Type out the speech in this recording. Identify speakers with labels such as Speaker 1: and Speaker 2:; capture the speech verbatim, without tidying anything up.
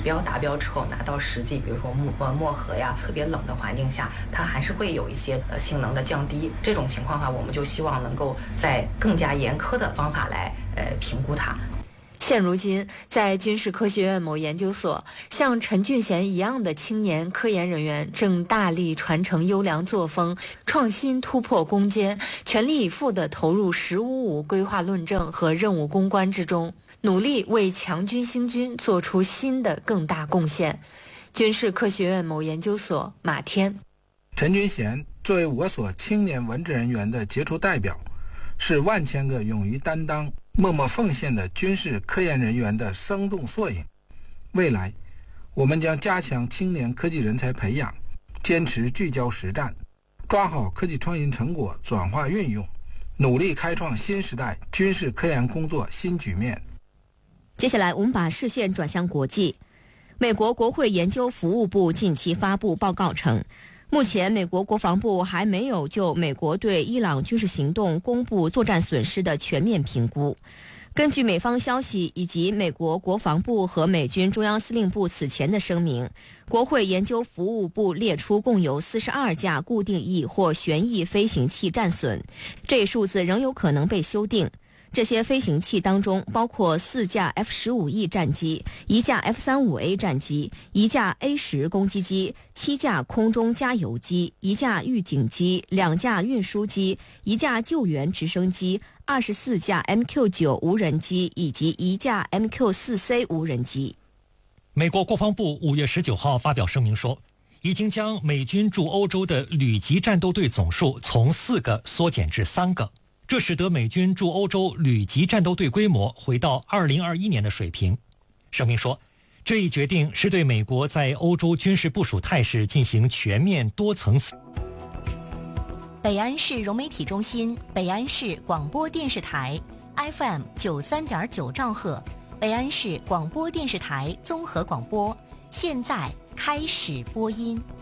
Speaker 1: 标达标之后拿到实际，比如说漠呃漠河呀，特别冷的环境下，它还是会有一些呃性能的降低。这种情况的话，我们就希望能够在更加严苛的方法来呃评估它。
Speaker 2: 现如今，在军事科学院某研究所，像陈俊贤一样的青年科研人员正大力传承优良作风，创新突破攻坚，全力以赴地投入“十五五”规划论证和任务攻关之中，努力为强军兴军做出新的更大贡献。军事科学院某研究所马天，
Speaker 3: 陈俊贤作为我所青年文职人员的杰出代表，是万千个勇于担当、默默奉献的军事科研人员的生动缩影。未来，我们将加强青年科技人才培养，坚持聚焦实战，抓好科技创新成果转化运用，努力开创新时代军事科研工作新局面。
Speaker 4: 接下来，我们把视线转向国际。美国国会研究服务部近期发布报告称，目前美国国防部还没有就美国对伊朗军事行动公布作战损失的全面评估。根据美方消息以及美国国防部和美军中央司令部此前的声明，国会研究服务部列出共有四十二架固定翼或旋翼飞行器战损，这一数字仍有可能被修订。这些飞行器当中包括四架 F 十五 E 战机、一架 F 三十五 A 战机、一架 A 十 攻击机、七架空中加油机、一架预警机、两架运输机、一架救援直升机、二十四架 M Q 九 无人机以及一架 M Q 四 C 无人机。
Speaker 5: 美国国防部五月十九号发表声明说，已经将美军驻欧洲的旅级战斗队总数从四个缩减至三个。这使得美军驻欧洲旅级战斗队规模回到二零二一年的水平。声明说，这一决定是对美国在欧洲军事部署态势进行全面多层次。
Speaker 6: 北安市融媒体中心，北安市广播电视台 F M 九三点九兆赫，北安市广播电视台综合广播，现在开始播音。